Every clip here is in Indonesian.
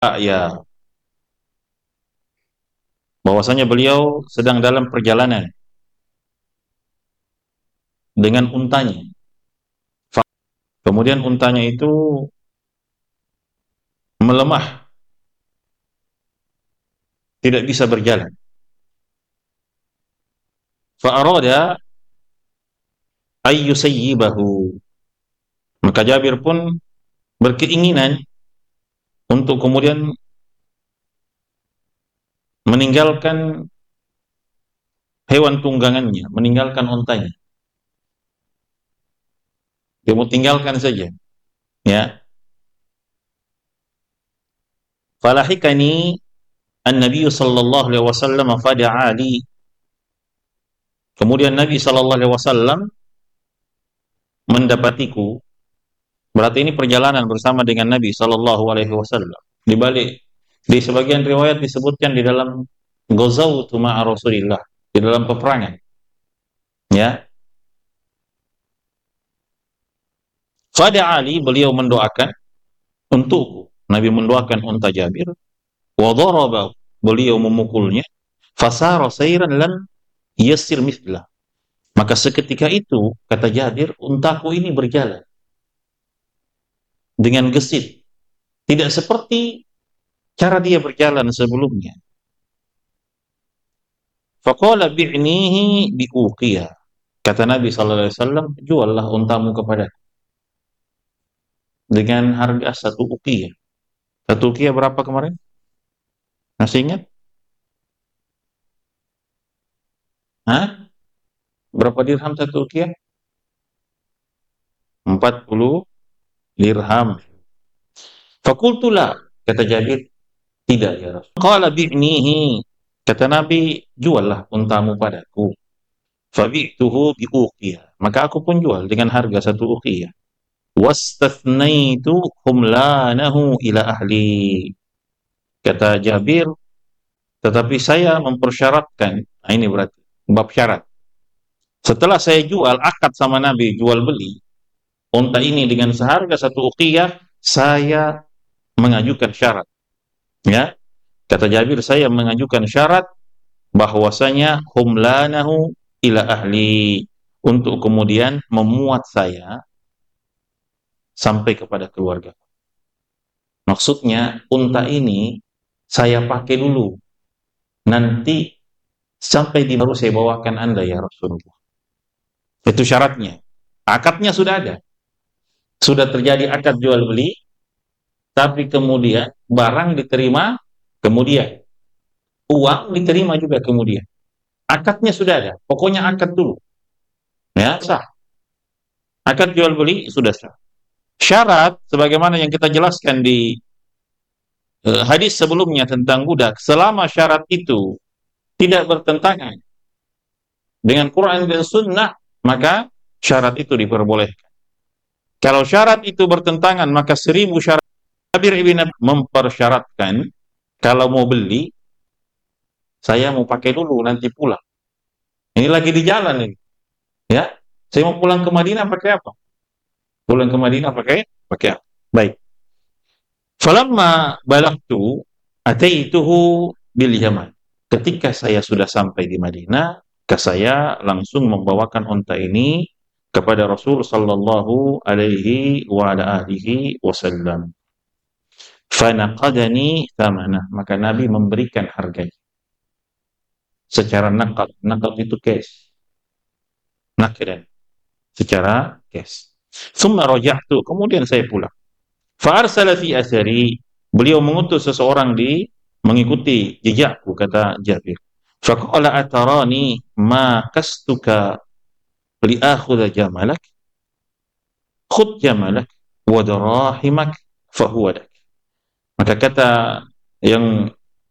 Ya, bahwasanya beliau sedang dalam perjalanan dengan untanya. Kemudian untanya itu melemah, tidak bisa berjalan. Fa'arada ayyusayyibahu. Maka Jabir pun berkeinginan untuk kemudian meninggalkan hewan tunggangannya, meninggalkan untanya. Dia mau tinggalkan saja, ya. Falahikani an-nabiy sallallahu alaihi wasallam fada'a li. Kemudian Nabi sallallahu alaihi wasallam mendapatiku. Berarti ini perjalanan bersama dengan Nabi sallallahu alaihi wasallam. Di sebagian riwayat disebutkan di dalam ghazawtu ma'a Rasulillah, di dalam peperangan. Ya. Fada'a li, beliau mendoakan untukku. Nabi mendoakan unta Jabir. Wa daraba, beliau memukulnya. Fasara sayran lam yasir mithlah. Maka seketika itu, kata Jabir, untaku ini berjalan dengan gesit. Tidak seperti cara dia berjalan sebelumnya. Faqala bi'nihi bi'uqiyah. Kata Nabi sallallahu alaihi wasallam, juallah untamu kepada dengan harga satu uqiyah. Satu uqiyah berapa kemarin? Masih ingat? Hah? Berapa dirham satu uqiyah? 40 dirham. Fakultulah, kata Jabir, tidak ya Rasul. Qala bi'nihi. Kata Nabi, juallah untamu padaku. Fabi'tuhu bi'uqiyah. Maka aku pun jual dengan harga satu uqiyah. Wastathnaitu humlanahu ila ahli. Kata Jabir, tetapi saya mempersyaratkan, nah ini berarti bab syarat. Setelah saya jual, akad sama Nabi, jual beli unta ini dengan seharga satu uqiyah, saya mengajukan syarat. Ya, kata Jabir, saya mengajukan syarat bahwasanya humlanahu ila ahli, untuk kemudian memuat saya sampai kepada keluarga. Maksudnya unta ini saya pakai dulu, nanti sampai di baru saya bawakan Anda ya Rasulullah. Itu syaratnya. Akadnya sudah ada. Sudah terjadi akad jual beli, tapi kemudian barang diterima, kemudian uang diterima juga kemudian. Akadnya sudah ada. Pokoknya akad dulu. Ya, sah. Akad jual beli sudah sah. Syarat sebagaimana yang kita jelaskan di hadis sebelumnya tentang budak, selama syarat itu tidak bertentangan dengan Quran dan Sunnah, maka syarat itu diperbolehkan. Kalau syarat itu bertentangan, maka 1000 syarat. Jabir ibn Abi mempersyaratkan, kalau mau beli, saya mau pakai dulu, nanti pulang. Ini lagi di jalan ini. Ya, saya mau pulang ke Madinah pakai apa? Pulang ke Madinah pakai apa? Baik. Falamma balagtu ataituhu bil Yaman. Ketika saya sudah sampai di Madinah, saya langsung membawakan unta ini kepada Rasul sallallahu alaihi wa ala alihi wasallam. Fanaqadani thamanah, maka Nabi memberikan harganya secara naqad. Naqad itu cash. Naqdan, secara cash. Tsumma raja'tu, kemudian saya pulang. Fa arsala fi athari, beliau mengutus seseorang di mengikuti jejakku, kata Jabir. Faqala atarani ma kastuka li akhudha jamalak, khudh jamalak wa darahimak fa huwa dak. Maka kata yang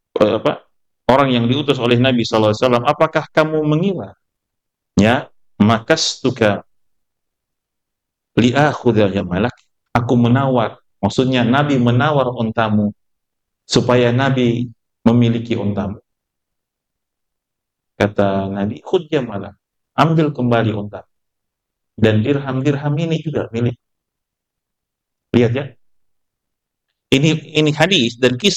orang yang diutus oleh Nabi sallallahu alaihi wasallam, apakah kamu mengira ya makastuka li akhudha jamalak, aku menawar, maksudnya Nabi menawar untamu supaya Nabi memiliki untamu. Kata Nabi, khudh jamalak, ambil kembali unta. Dan dirham-dirham ini juga milik. Lihat ya. Ini hadis dan kisah